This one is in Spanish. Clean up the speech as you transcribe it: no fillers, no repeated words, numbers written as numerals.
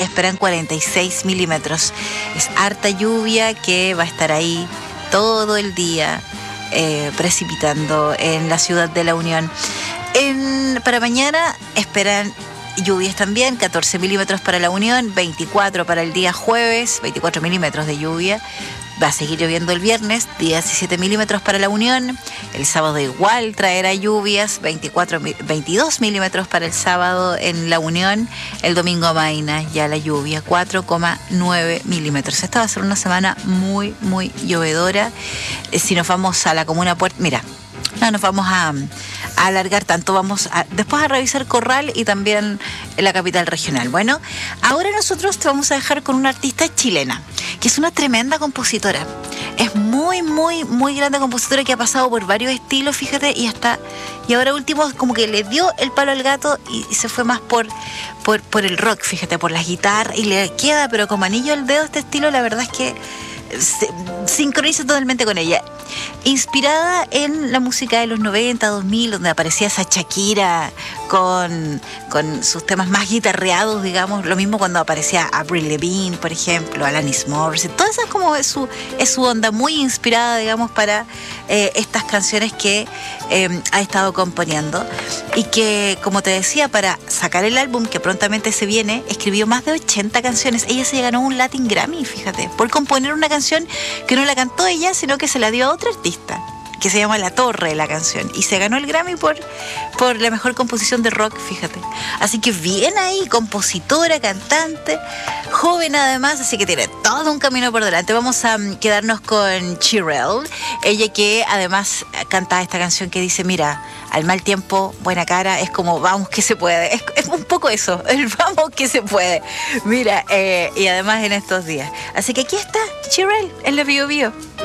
esperan 46 milímetros. Es harta lluvia que va a estar ahí todo el día precipitando en la ciudad de La Unión. Para mañana esperan lluvias también, 14 milímetros para La Unión, 24 para el día jueves, 24 milímetros de lluvia. Va a seguir lloviendo el viernes, 17 milímetros para La Unión. El sábado igual traerá lluvias, 22 milímetros para el sábado en La Unión. El domingo amaina ya la lluvia, 4,9 milímetros. Esta va a ser una semana muy, muy llovedora. Si nos vamos a la comuna Puerto... Mira, no nos vamos a alargar tanto, vamos después a revisar Corral y también la capital regional. Bueno, ahora nosotros te vamos a dejar con una artista chilena, que es una tremenda compositora. Es muy, muy, muy grande compositora que ha pasado por varios estilos, fíjate, y ahora último como que le dio el palo al gato y se fue más por el rock, fíjate, por las guitarras, y le queda, pero como anillo al dedo este estilo, la verdad es que se sincroniza totalmente con ella. Inspirada en la música de los 90, 2000, donde aparecía esa Shakira con sus temas más guitarreados, digamos, lo mismo cuando aparecía Avril Lavigne, por ejemplo, Alanis Morissette, toda esa como es su onda, muy inspirada, digamos, para estas canciones que ha estado componiendo, y que, como te decía, para sacar el álbum que prontamente se viene, escribió más de 80 canciones. Ella se ganó un Latin Grammy, fíjate, por componer una canción que no la cantó ella, sino que se la dio a otra artista, que se llama La Torre, la canción, y se ganó el Grammy por la mejor composición de rock, fíjate. Así que bien ahí, compositora, cantante, joven además, así que tiene todo un camino por delante. Vamos a quedarnos con Cherrelle, ella que además canta esta canción que dice, mira, al mal tiempo, buena cara, es como vamos que se puede, es un poco eso, el vamos que se puede, mira, y además en estos días. Así que aquí está Cherrelle en la Bio Bio.